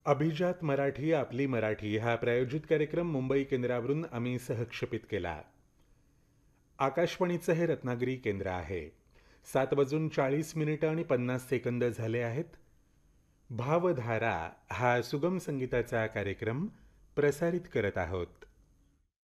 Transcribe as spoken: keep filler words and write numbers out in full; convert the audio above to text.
अभिजात मराठी आपली मराठी हा प्रायोजित कार्यक्रम मुंबई केंद्रावरून आम्ही सहक्षेपित केला. आकाशवाणीचं हे रत्नागिरी केंद्र आहे. सात वाजून चाळीस मिनिटं आणि पन्नास सेकंद झाले आहेत. भावधारा हा सुगम संगीताचा कार्यक्रम प्रसारित करत आहोत.